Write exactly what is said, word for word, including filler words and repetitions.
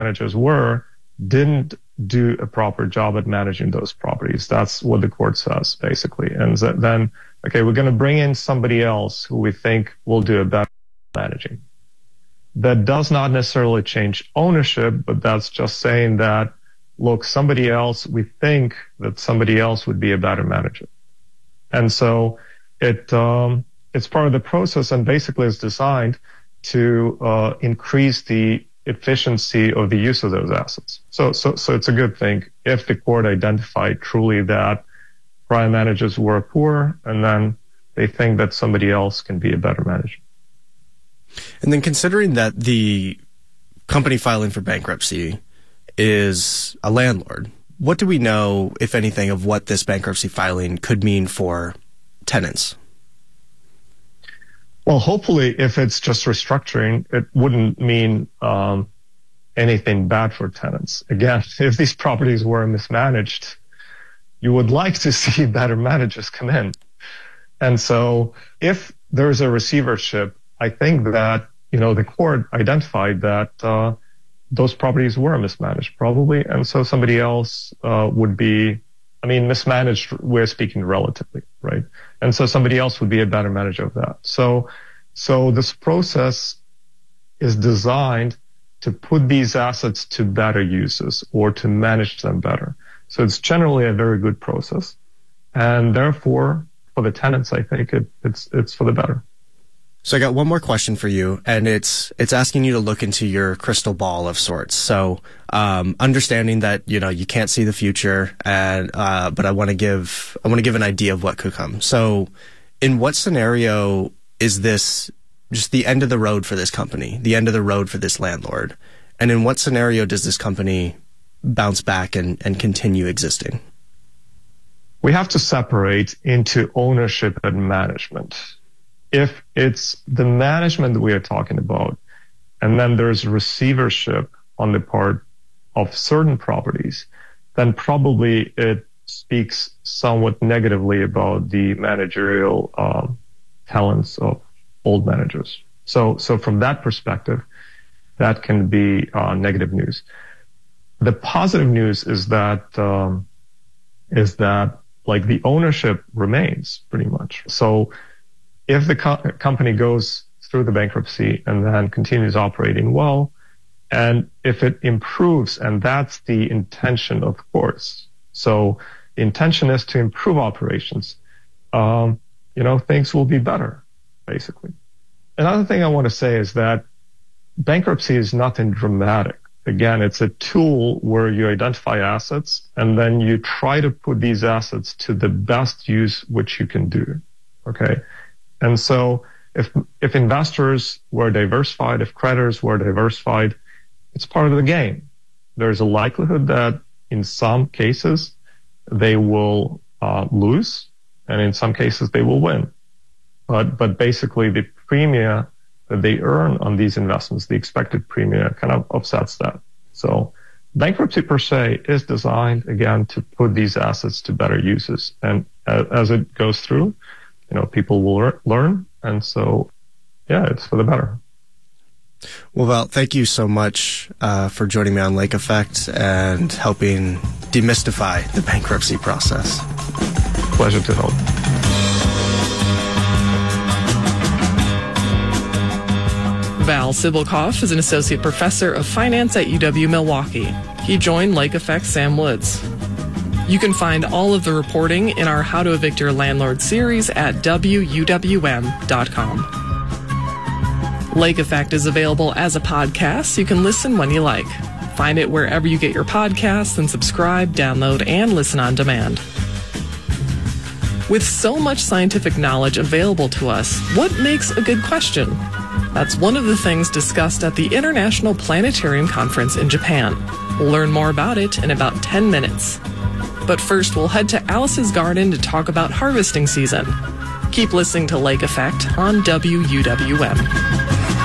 managers were didn't do a proper job at managing those properties. That's what the court says, basically. And then, okay, we're going to bring in somebody else who we think will do a better managing. That does not necessarily change ownership, but that's just saying that, look, somebody else, we think that somebody else would be a better manager. And so it um, it's part of the process, and basically it's designed to uh, increase the efficiency of the use of those assets. So, so, so it's a good thing if the court identified truly that prior managers were poor, and then they think that somebody else can be a better manager. And then considering that the company filing for bankruptcy is a landlord, what do we know, if anything, of what this bankruptcy filing could mean for tenants? Well, hopefully, if it's just restructuring, it wouldn't mean um, anything bad for tenants. Again, if these properties were mismanaged, you would like to see better managers come in. And so if there's a receivership, I think that, you know, the court identified that uh, those properties were mismanaged, probably, and so somebody else uh, would be, I mean, mismanaged, we're speaking relatively, right? And so somebody else would be a better manager of that. So, so this process is designed to put these assets to better uses or to manage them better. So it's generally a very good process. And therefore, for the tenants, I think it, it's, it's for the better. So I got one more question for you, and it's it's asking you to look into your crystal ball of sorts. So um, understanding that, you know, you can't see the future, and uh, but I want to give I want to give an idea of what could come. So in what scenario is this just the end of the road for this company, the end of the road for this landlord? And in what scenario does this company bounce back and, and continue existing? We have to separate into ownership and management. If it's the management that we are talking about, and then there's receivership on the part of certain properties, then probably it speaks somewhat negatively about the managerial um, talents of old managers. So, so from that perspective, that can be uh, negative news. The positive news is that um, is that like the ownership remains pretty much. So if the co- company goes through the bankruptcy and then continues operating well, and if it improves, and that's the intention, of course. So the intention is to improve operations. Um, you know, things will be better, basically. Another thing I want to say is that bankruptcy is nothing dramatic. Again, it's a tool where you identify assets and then you try to put these assets to the best use which you can do. Okay. And so if, if investors were diversified, if creditors were diversified, it's part of the game. There's a likelihood that in some cases they will uh, lose, and in some cases they will win. But, but basically the premia that they earn on these investments, the expected premia, kind of offsets that. So bankruptcy per se is designed, again, to put these assets to better uses. And as, as it goes through, you know, people will learn. And so, yeah, it's for the better. Well, Val, thank you so much uh, for joining me on Lake Effect and helping demystify the bankruptcy process. Pleasure to help. Val Sibilkoff is an associate professor of finance at U W-Milwaukee. He joined Lake Effect Sam Woods. You can find all of the reporting in our How to Evict Your Landlord series at W U W M dot com. Lake Effect is available as a podcast, so you can listen when you like. Find it wherever you get your podcasts and subscribe, download, and listen on demand. With so much scientific knowledge available to us, what makes a good question? That's one of the things discussed at the International Planetarium Conference in Japan. We'll learn more about it in about ten minutes. But first, we'll head to Alice's garden to talk about harvesting season. Keep listening to Lake Effect on W U W M.